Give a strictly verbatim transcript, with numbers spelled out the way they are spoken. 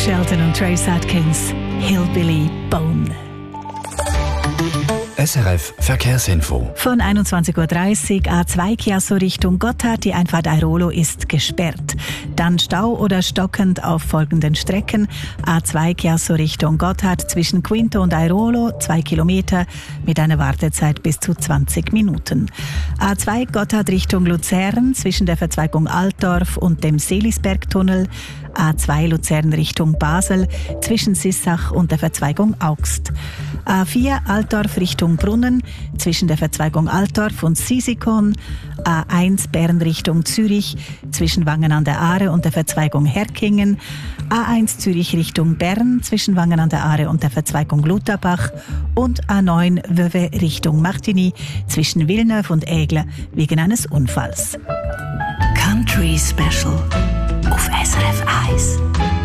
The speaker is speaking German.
Shelton und Trace Atkins, Hillbilly Bone. S R F Verkehrsinfo. Von einundzwanzig Uhr dreißig A zwei Chiasso Richtung Gotthard. Die Einfahrt Airolo ist gesperrt. Dann Stau oder stockend auf folgenden Strecken. A zwei Chiasso Richtung Gotthard zwischen Quinto und Airolo, zwei Kilometer mit einer Wartezeit bis zu zwanzig Minuten. A zwei Gotthard Richtung Luzern zwischen der Verzweigung Altdorf und dem Seelisbergtunnel. A zwei Luzern Richtung Basel zwischen Sissach und der Verzweigung Augst. A vier Altdorf Richtung Brunnen zwischen der Verzweigung Altdorf und Sisikon. A eins Bern Richtung Zürich zwischen Wangen an der Aare und der Verzweigung Herkingen. A eins Zürich Richtung Bern zwischen Wangen an der Aare und der Verzweigung Lutherbach. Und A neun Wöwe Richtung Martigny zwischen Villeneuve und Aigle wegen eines Unfalls. Country Special auf S R F eins.